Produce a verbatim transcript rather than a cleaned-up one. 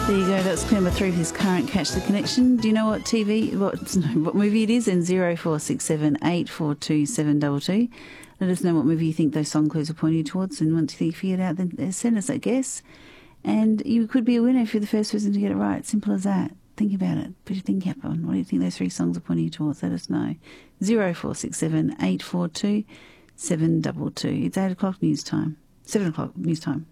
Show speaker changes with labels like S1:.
S1: There you go. That's number three for this current Catch the Connection. Do you know what T V, what, no, what movie it is? In zero four six seven eight four two seven two two. Let us know what movie you think those song clues are pointing you towards, and once you figure it out, then send us that guess. And you could be a winner if you're the first person to get it right. Simple as that. Think about it. Put your think cap on. What do you think those three songs are pointing you towards? Let us know. zero four six seven eight four two seven two two. It's eight o'clock news time. seven o'clock news time.